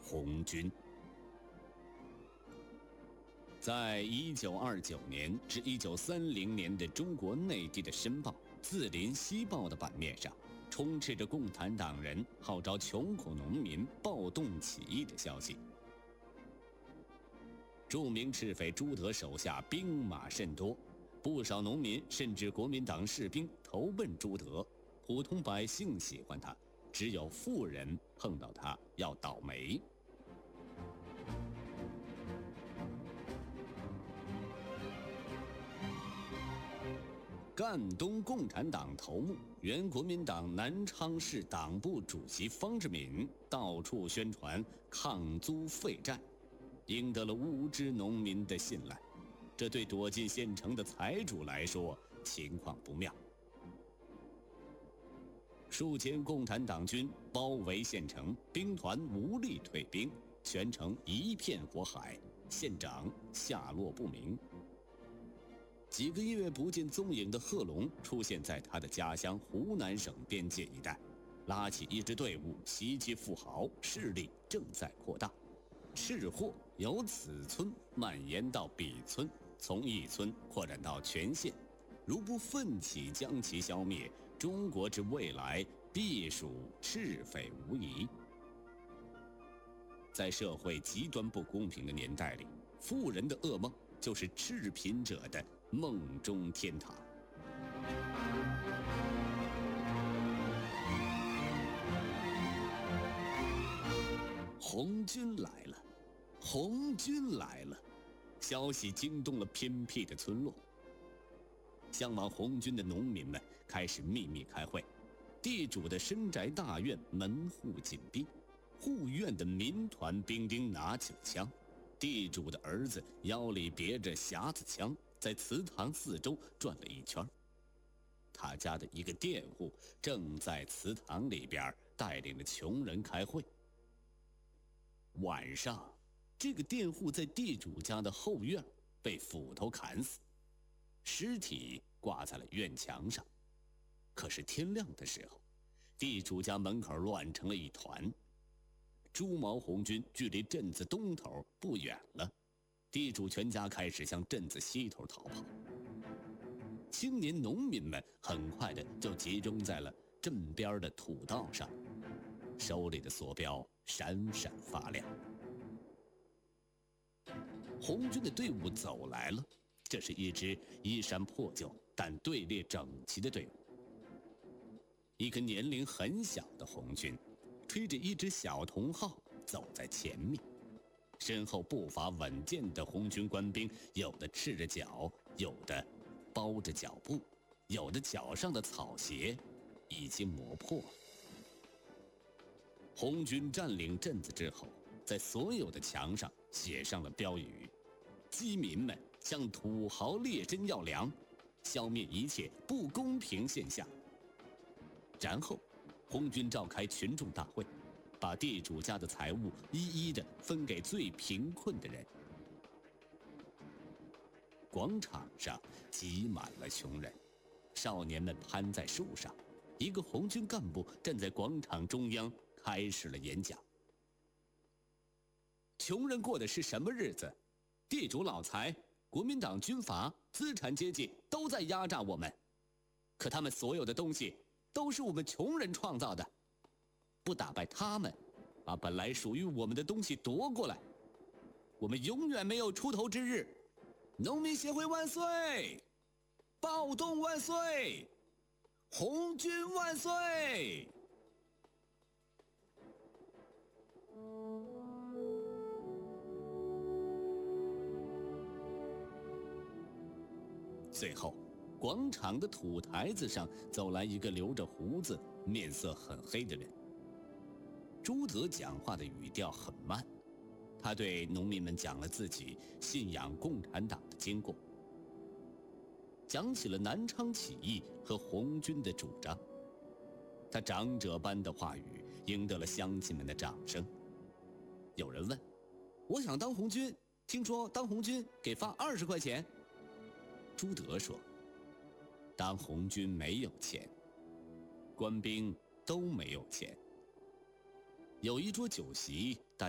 红军。在1929年至1930年的中国内地的申报、字林西报的版面上，充斥着共产党人号召穷苦农民暴动起义的消息。著名赤匪朱德手下兵马甚多，不少农民甚至国民党士兵投奔朱德，普通百姓喜欢他，只有富人碰到他要倒霉。赣东共产党头目、原国民党南昌市党部主席方志敏到处宣传抗租废债，赢得了无知农民的信赖。这对躲进县城的财主来说，情况不妙。数千共产党军包围县城，兵团无力退兵，全城一片火海，县长下落不明。几个月不见踪影的贺龙出现在他的家乡湖南省边界一带，拉起一支队伍袭击富豪，势力正在扩大。赤货由此村蔓延到彼村，从一村扩展到全县。如不奋起将其消灭，中国之未来必属赤匪无疑。在社会极端不公平的年代里，富人的噩梦就是赤贫者的梦中天堂。红军来了，红军来了！消息惊动了偏僻的村落。向往红军的农民们开始秘密开会，地主的深宅大院门户紧闭，护院的民团兵丁拿起了枪，地主的儿子腰里别着匣子枪，在祠堂四周转了一圈。他家的一个佃户正在祠堂里边带领着穷人开会。晚上，这个佃户在地主家的后院被斧头砍死，尸体挂在了院墙上。可是天亮的时候，地主家门口乱成了一团。朱毛红军距离镇子东头不远了，地主全家开始向镇子西头逃跑。青年农民们很快的就集中在了镇边的土道上，手里的索标闪闪发亮。红军的队伍走来了，这是一支衣衫破旧但队列整齐的队伍。一个年龄很小的红军吹着一支小铜号走在前面，身后步伐稳健的红军官兵，有的赤着脚，有的包着脚布，有的脚上的草鞋已经磨破了。红军占领镇子之后，在所有的墙上写上了标语：饥民们向土豪劣绅要粮，消灭一切不公平现象。然后红军召开群众大会，把地主家的财物一一的分给最贫困的人。广场上挤满了穷人，少年们攀在树上，一个红军干部站在广场中央开始了演讲。穷人过的是什么日子？地主老财、国民党军阀、资产阶级都在压榨我们，可他们所有的东西都是我们穷人创造的，不打败他们，把本来属于我们的东西夺过来，我们永远没有出头之日。农民协会万岁！暴动万岁！红军万岁！最后，广场的土台子上走来一个留着胡子、面色很黑的人。朱德讲话的语调很慢，他对农民们讲了自己信仰共产党的经过，讲起了南昌起义和红军的主张。他长者般的话语赢得了乡亲们的掌声。有人问：我想当红军，听说当红军给发20块钱。朱德说：当红军没有钱，官兵都没有钱。有一桌酒席，大